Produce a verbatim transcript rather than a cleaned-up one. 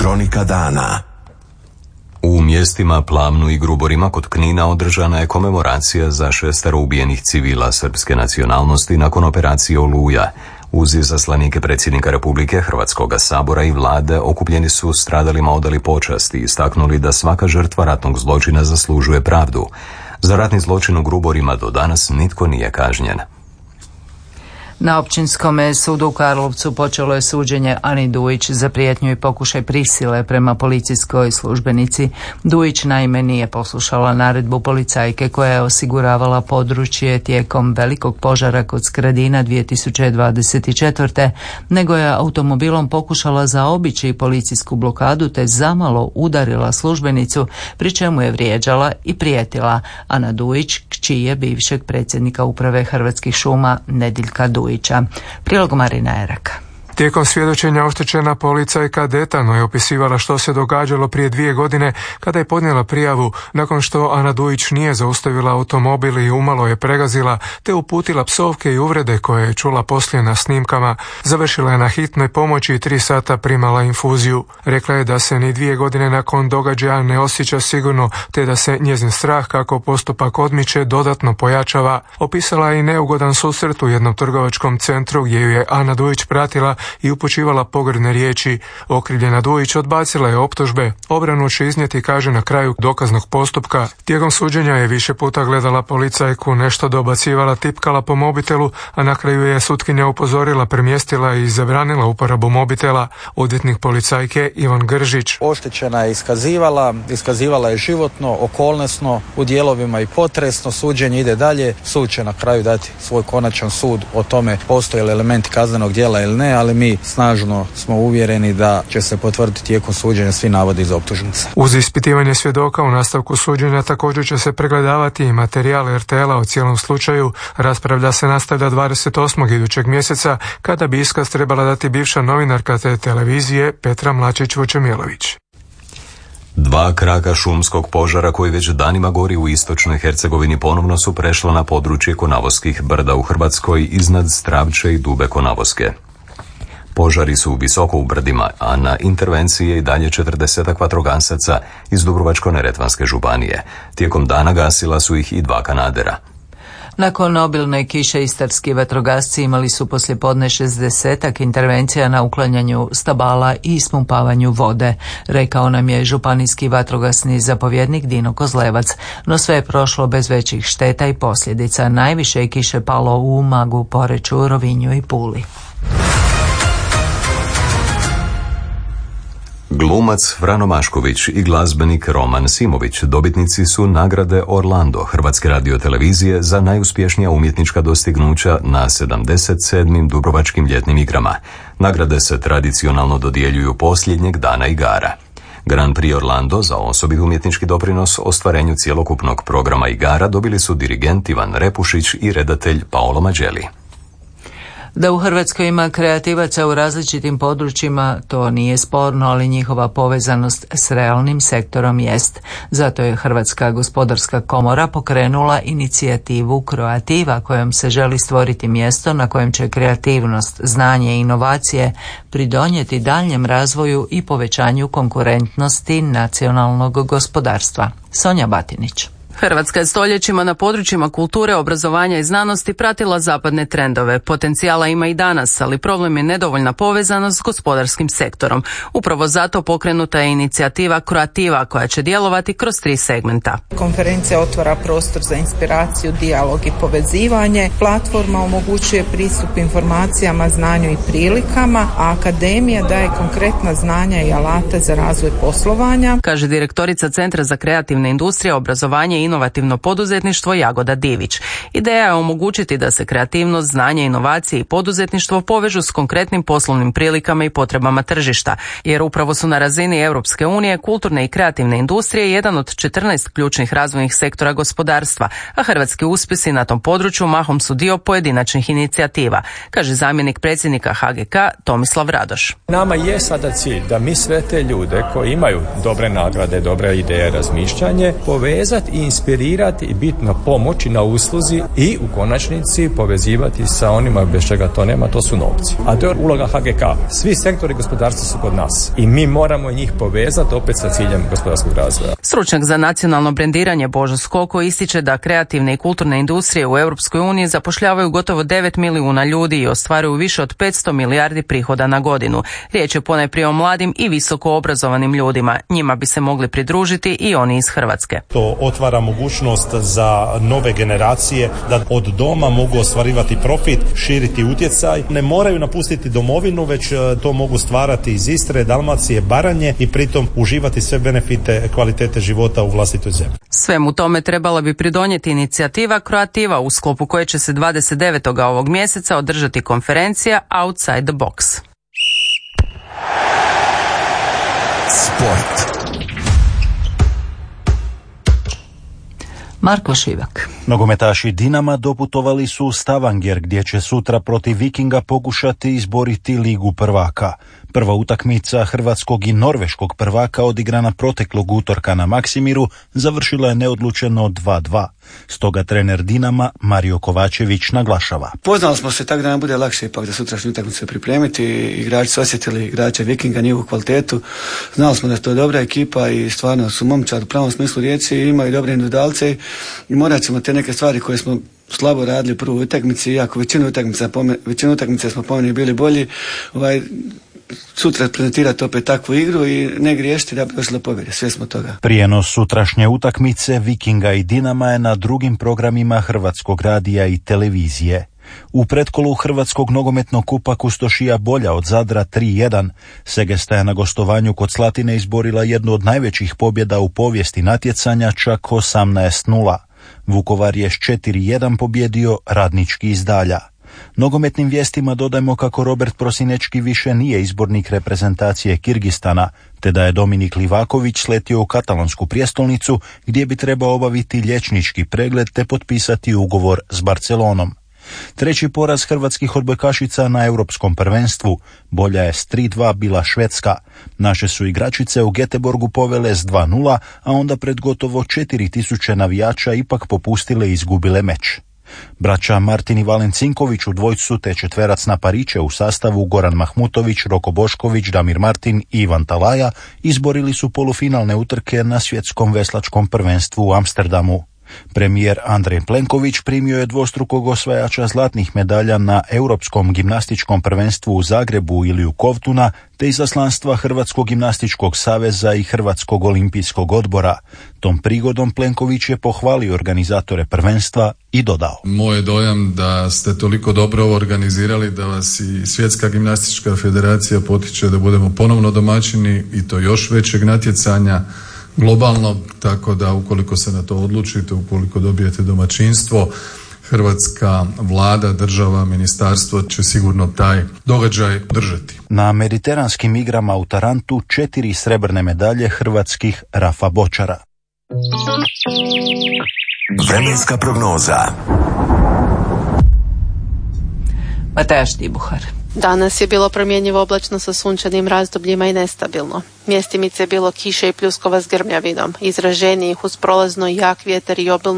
Kronika dana. U mjestima Plavnu i Gruborima kod Knina održana je komemoracija za šestero ubijenih civila srpske nacionalnosti nakon operacije Oluja. Uz izaslanike predsjednika Republike, Hrvatskoga sabora i vlade okupljeni su stradalima odali počast i istaknuli da svaka žrtva ratnog zločina zaslužuje pravdu. Za ratni zločin u Gruborima do danas nitko nije kažnjen. Na Općinskom sudu u Karlovcu počelo je suđenje Ani Dujić za prijetnju i pokušaj prisile prema policijskoj službenici. Dujić naime nije poslušala naredbu policajke koja je osiguravala područje tijekom velikog požara kod Skradina dvije tisuće dvadeset četvrte. nego je automobilom pokušala zaobići policijsku blokadu te zamalo udarila službenicu, pri čemu je vrijeđala i prijetila. Ana Dujić, kći je bivšeg predsjednika uprave Hrvatskih šuma Nediljka Dujića. Prilog Marina Eraka. Tijekom svjedočenja oštećena policajka detaljno je opisivala što se događalo prije dvije godine kada je podnijela prijavu nakon što Ana Dujić nije zaustavila automobil i umalo je pregazila te uputila psovke i uvrede koje je čula poslije na snimkama. Završila je na hitnoj pomoći i tri sata primala infuziju. Rekla je da se ni dvije godine nakon događaja ne osjeća sigurno te da se njezin strah kako postupak odmiče dodatno pojačava. Opisala je i neugodan susret u jednom trgovačkom centru gdje ju je Ana Dujić pratila i upućivala pogrdne riječi. Okrivljena Dujić odbacila je optužbe. Obranu će iznijeti, kaže, na kraju dokaznog postupka. Tijekom suđenja je više puta gledala policajku, nešto dobacivala, tipkala po mobitelu, a na kraju je sutkinja upozorila, premjestila i zabranila uporabu mobitela. Odvjetnik policajke Ivan Gržić. Oštećena je iskazivala, iskazivala je životno, okolnosno, u dijelovima i potresno. Suđenje ide dalje. Sud će na kraju dati svoj konačan sud o tome postoje li elementi kaznenog djela ili ne, ali mi snažno smo uvjereni da će se potvrditi tijekom suđenja svi navodi iz optužnice. Uz ispitivanje svjedoka u nastavku suđenja također će se pregledavati i materijal er te el-a o cijelom slučaju. Raspravlja se nastavlja dvadeset osmog idućeg mjeseca kada bi iskaz trebala dati bivša novinarka te televizije Petra Mlačić-Vučemilović. Dva kraka šumskog požara koji već danima gori u istočnoj Hercegovini ponovno su prešla na područje Konavoskih brda u Hrvatskoj iznad Stravče i Dube Konavoske. Požari su visoko u brdima, a na intervenciji je i dalje četrdesetak vatrogasaca iz Dubrovačko-neretvanske županije. Tijekom dana gasila su ih i dva kanadera. Nakon obilne kiše istarski vatrogasci imali su poslijepodne šezdesetak intervencija na uklanjanju stabala i ispumpavanju vode, rekao nam je županijski vatrogasni zapovjednik Dino Kozlevac, no sve je prošlo bez većih šteta i posljedica. Najviše je kiše palo u Umagu, Poreču, Rovinju i Puli. Glumac Frano Mašković i glazbenik Roman Simović dobitnici su nagrade Orlando Hrvatske radiotelevizije za najuspješnija umjetnička dostignuća na sedamdeset sedmim Dubrovačkim ljetnim igrama. Nagrade se tradicionalno dodjeljuju posljednjeg dana igara. Grand Prix Orlando za osobit umjetnički doprinos ostvarenju cjelokupnog programa igara dobili su dirigent Ivan Repušić i redatelj Paolo Mađeli. Da u Hrvatskoj ima kreativaca u različitim područjima, to nije sporno, ali njihova povezanost s realnim sektorom jest. Zato je Hrvatska gospodarska komora pokrenula inicijativu Kroativa, kojom se želi stvoriti mjesto na kojem će kreativnost, znanje i inovacije pridonijeti daljnjem razvoju i povećanju konkurentnosti nacionalnog gospodarstva. Sonja Batinić. Hrvatska je stoljećima na područjima kulture, obrazovanja i znanosti pratila zapadne trendove. Potencijala ima i danas, ali problem je nedovoljna povezanost s gospodarskim sektorom. Upravo zato pokrenuta je inicijativa Kroativa koja će djelovati kroz tri segmenta. Konferencija otvara prostor za inspiraciju, dijalog i povezivanje. Platforma omogućuje pristup informacijama, znanju i prilikama, a akademija daje konkretna znanja i alate za razvoj poslovanja, kaže direktorica Centra za kreativne industrije, obrazovanje i inovativno poduzetništvo Jagoda Divić. Ideja je omogućiti da se kreativnost, znanje, inovacije i poduzetništvo povežu s konkretnim poslovnim prilikama i potrebama tržišta, jer upravo su na razini Europske unije kulturne i kreativne industrije jedan od četrnaest ključnih razvojnih sektora gospodarstva, a hrvatski uspjesi na tom području mahom su dio pojedinačnih inicijativa, kaže zamjenik predsjednika ha ge ka Tomislav Radoš. Nama je sada cilj da mi sve te ljude koji imaju dobre nagrade, dobre ideje, razmišljanje, povezati i inspirirati i biti na pomoći, na usluzi i u konačnici povezivati sa onima bez čega to nema, to su novci. A to je uloga H G K. Svi sektori gospodarstva su kod nas i mi moramo njih povezati opet sa ciljem gospodarskog razvoja. Stručnjak za nacionalno brendiranje Božo Skoko ističe da kreativne i kulturne industrije u Europskoj uniji zapošljavaju gotovo devet milijuna ljudi i ostvaruju više od petsto milijardi prihoda na godinu. Riječ je ponajprije o mladim i visoko obrazovanim ljudima. Njima bi se mogli pridružiti i oni iz Hrvatske. To otvara mogućnost za nove generacije da od doma mogu ostvarivati profit, širiti utjecaj. Ne moraju napustiti domovinu, već to mogu stvarati iz Istre, Dalmacije, Baranje i pritom uživati sve benefite kvalitete života u vlastitoj zemlji. Svemu tome trebala bi pridonijeti inicijativa Croativa, u sklopu koje će se dvadeset devetog ovog mjeseca održati konferencija Outside the Box. Sport. Marko Šivak. Nogometaši Dinama doputovali su u Stavanger gdje će sutra protiv Vikinga pokušati izboriti Ligu prvaka. Prva utakmica hrvatskog i norveškog prvaka odigrana proteklog utorka na Maksimiru završila je neodlučeno dva dva. Stoga trener Dinama Mario Kovačević naglašava. Poznali smo se tako da nam bude lakše ipak za sutrašnju utakmicu pripremiti. Igrači su osjetili igrače Vikinga, njihovu kvalitetu. Znali smo da je to dobra ekipa i stvarno su momčad u pravom smislu riječi, imaju dobre individualce i morat ćemo te neke stvari koje smo slabo radili u prvoj utakmici, iako većinu utakmica, većinu utakmice smo po meni bili bolji, ovaj, sutra prezentirati opet takvu igru i ne griješiti da bi došli do pobjede. Sve smo toga. Prijenos sutrašnje utakmice Vikinga i Dinama je na drugim programima Hrvatskog radija i televizije. U pretkolu Hrvatskog nogometnog kupa Kustošija bolja od Zadra tri jedan. Segesta je na gostovanju kod Slatine izborila jednu od najvećih pobjeda u povijesti natjecanja, čak osamnaest nula. Vukovar je s četiri jedan pobjedio Radnički iz Dalja. Nogometnim vijestima dodajmo kako Robert Prosinečki više nije izbornik reprezentacije Kirgistana, te da je Dominik Livaković sletio u katalonsku prijestolnicu gdje bi trebao obaviti liječnički pregled te potpisati ugovor s Barcelonom. Treći poraz hrvatskih odbojkašica na europskom prvenstvu. Bolja je s tri dva bila Švedska. Naše su igračice u Göteborgu povele s dva nula, a onda pred gotovo četiri tisuće navijača ipak popustile i izgubile meč. Braća Martin i Valen Cinković u dvojcu te četverac na pariće u sastavu Goran Mahmutović, Roko Bošković, Damir Martin i Ivan Talaja izborili su polufinalne utrke na svjetskom veslačkom prvenstvu u Amsterdamu. Premijer Andrej Plenković primio je dvostrukog osvajača zlatnih medalja na Europskom gimnastičkom prvenstvu u Zagrebu Iliju Kovtuna, te izaslanstva Hrvatskog gimnastičkog saveza i Hrvatskog olimpijskog odbora. Tom prigodom Plenković je pohvalio organizatore prvenstva i dodao: Moj je dojam da ste toliko dobro ovo organizirali da vas i Svjetska gimnastička federacija potiče da budemo ponovno domaćini i to još većeg natjecanja globalno, tako da ukoliko se na to odlučite, ukoliko dobijete domaćinstvo, hrvatska vlada, država, ministarstvo će sigurno taj događaj držati. Na mediteranskim igrama u Tarantu četiri srebrne medalje hrvatskih Rafa Bočara. Vremenska prognoza. Mateja Štibuhar. Danas je bilo promjenjivo oblačno sa sunčanim razdobljima i nestabilno. Mjestimice je bilo kiše i pljuskova s grmljavinom. Izraženijih uz prolazno jak vjetar i obilno